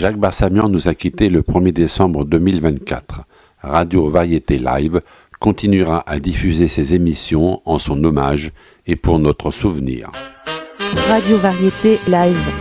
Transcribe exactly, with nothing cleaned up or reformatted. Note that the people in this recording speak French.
Jacques Barsamian nous a quittés le premier décembre deux mille vingt-quatre. Radio Variété Live continuera à diffuser ses émissions en son hommage et pour notre souvenir. Radio Variété Live.